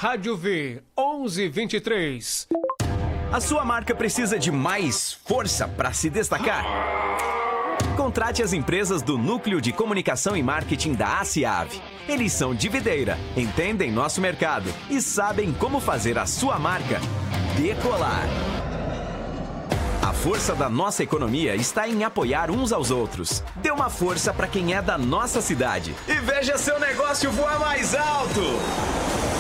Rádio V 1123. A sua marca precisa de mais força para se destacar? Contrate as empresas do Núcleo de Comunicação e Marketing da ACIAV. Eles são de Videira, entendem nosso mercado e sabem como fazer a sua marca decolar. A força da nossa economia está em apoiar uns aos outros. Dê uma força para quem é da nossa cidade e veja seu negócio voar mais alto!